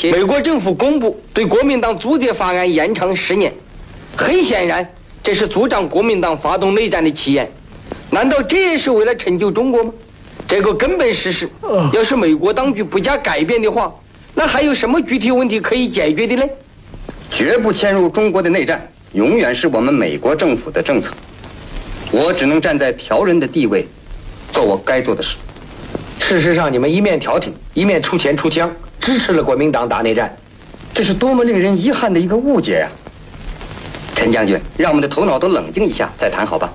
美国政府公布对国民党租借法案延长10年，很显然，这是主张国民党发动内战的起源。难道这也是为了拯救中国吗？这个根本事实，要是美国当局不加改变的话，那还有什么具体问题可以解决的呢？ 绝不迁入中国的内战，永远是我们美国政府的政策。我只能站在调人的地位，做我该做的事。 事实上，你们一面调停，一面出钱出枪，支持了国民党打内战， 这是多么令人遗憾的一个误解呀！陈将军，让我们的头脑都冷静一下，再谈好吧？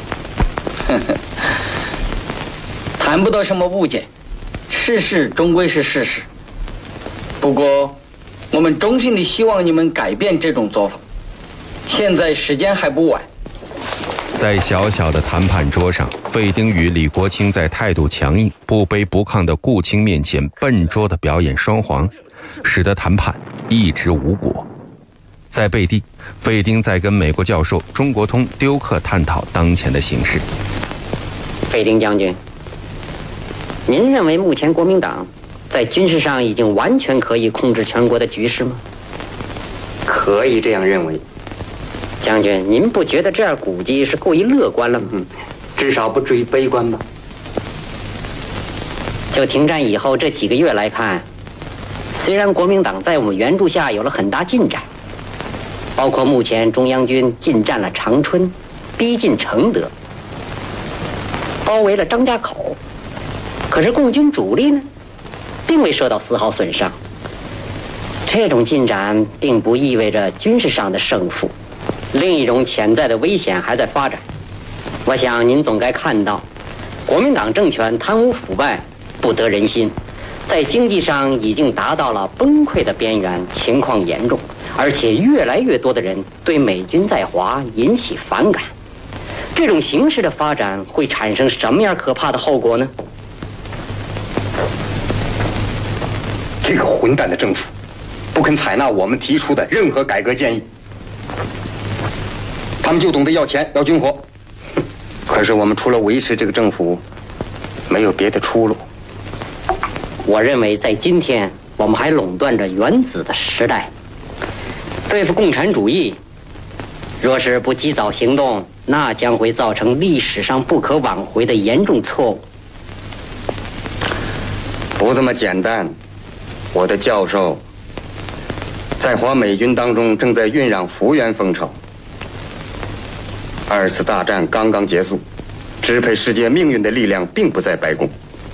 谈不到什么误解，事实终归是事实。不过，我们衷心的希望你们改变这种做法。现在时间还不晚。 在小小的谈判桌上，费丁与李国清在态度强硬、不卑不亢的顾清面前笨拙地表演双簧，使得谈判一直无果。在贝蒂，费丁在跟美国教授中国通丢克探讨当前的形势。 费丁将军，您认为目前国民党在军事上已经完全可以控制全国的局势吗？ 可以这样认为。 将军，您不觉得这样估计是过于乐观了吗？ 至少不至于悲观吧。 就停战以后这几个月来看，虽然国民党在我们援助下有了很大进展，包括目前中央军进占了长春，逼近承德，包围了张家口，可是共军主力呢，并未受到丝毫损伤。这种进展并不意味着军事上的胜负，另一种潜在的危险还在发展。我想您总该看到，国民党政权贪污腐败，不得人心，在经济上已经达到了崩溃的边缘，情况严重，而且越来越多的人对美军在华引起反感。这种形势的发展会产生什么样可怕的后果呢？ 这个混蛋的政府不肯采纳我们提出的任何改革建议，他们就懂得要钱要军火。可是我们除了维持这个政府，没有别的出路。 我认为在今天我们还垄断着原子的时代，对付共产主义，若是不及早行动，那将会造成历史上不可挽回的严重错误。 不这么简单，我的教授在华美军当中正在酝酿幅员风潮。2次大战刚刚结束，支配世界命运的力量并不在白宫。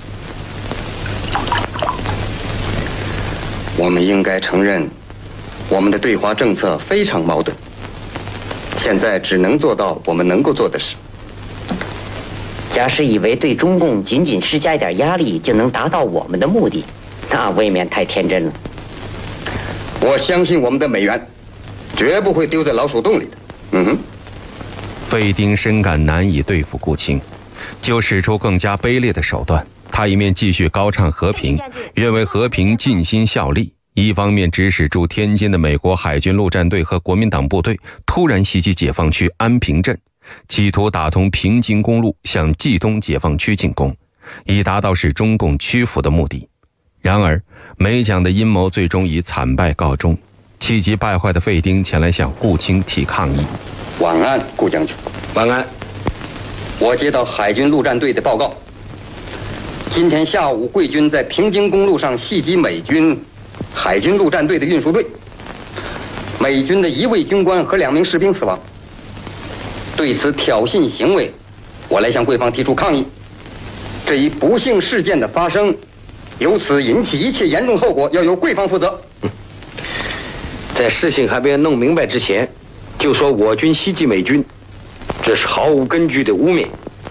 我们应该承认，我们的对华政策非常矛盾。现在只能做到我们能够做的事。 假使以为对中共仅仅施加一点压力就能达到我们的目的，那未免太天真了。 我相信我们的美元绝不会丢在老鼠洞里的。 费丁深感难以对付顾清，就使出更加卑劣的手段。他一面继续高唱和平，愿为和平尽心效力，一方面指使驻天津的美国海军陆战队和国民党部队突然袭击解放区安平镇，企图打通平津公路向冀东解放区进攻，以达到使中共屈服的目的。然而美蒋的阴谋最终以惨败告终，气急败坏的费丁前来向顾清提抗议。 晚安，顾将军。 晚安。 我接到海军陆战队的报告，今天下午贵军在平津公路上袭击美军海军陆战队的运输队，美军的1位军官和2名士兵死亡。对此挑衅行为，我来向贵方提出抗议。这一不幸事件的发生，由此引起一切严重后果，要由贵方负责。 在事情还没有弄明白之前，就说我军袭击美军，这是毫无根据的污蔑。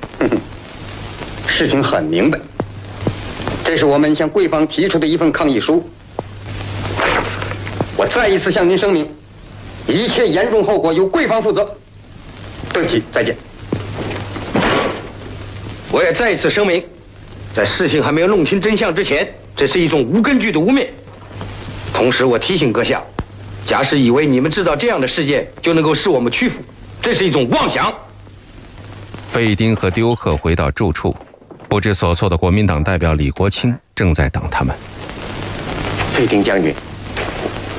事情很明白，这是我们向贵方提出的一份抗议书。我再一次向您声明，一切严重后果由贵方负责。对不起，再见。 我也再一次声明，在事情还没有弄清真相之前，这是一种无根据的污蔑。同时，我提醒阁下，假使以为你们制造这样的事件就能够使我们屈服，这是一种妄想。 费丁和丢克回到住处，不知所措的国民党代表李国清正在等他们。 费丁将军，